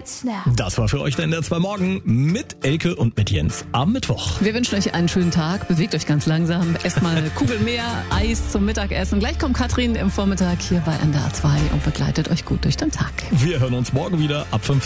Hits now. Das war für euch der NDR 2 Morgen mit Elke und mit Jens am Mittwoch. Wir wünschen euch einen schönen Tag. Bewegt euch ganz langsam. Esst mal eine Kugel mehr Eis zum Mittagessen. Gleich kommt Katrin im Vormittag hier bei NDR 2 und begleitet euch gut durch den Tag. Wir hören uns morgen wieder ab 5.